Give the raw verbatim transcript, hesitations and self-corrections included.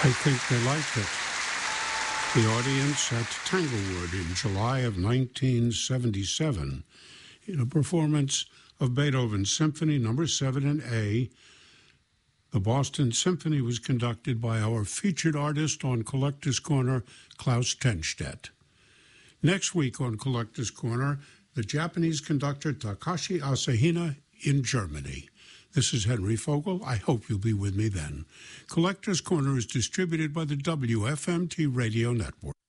I think they liked it. The audience at Tanglewood in July of nineteen seventy-seven in a performance of Beethoven's Symphony Number seven in A. The Boston Symphony was conducted by our featured artist on Collector's Corner, Klaus Tenstedt. Next week on Collector's Corner, the Japanese conductor Takashi Asahina in Germany. This is Henry Fogel. I hope you'll be with me then. Collector's Corner is distributed by the W F M T Radio Network.